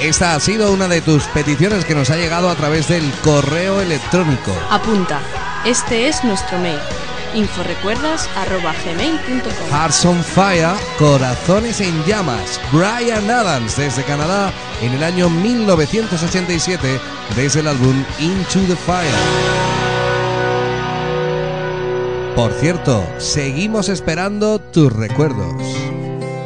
esta ha sido una de tus peticiones que nos ha llegado a través del correo electrónico. Apunta, este es nuestro mail: inforecuerdas@gmail.com. Hearts on Fire, Corazones en Llamas, Bryan Adams desde Canadá en el año 1987 desde el álbum Into the Fire. Por cierto, seguimos esperando tus recuerdos.